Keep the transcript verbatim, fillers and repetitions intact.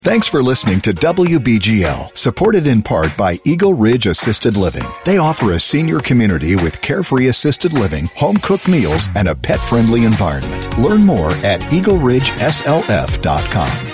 Thanks for listening to W B G L, supported in part by Eagle Ridge Assisted Living. They offer a senior community with carefree assisted living, home-cooked meals, and a pet-friendly environment. Learn more at eagle ridge s l f dot com.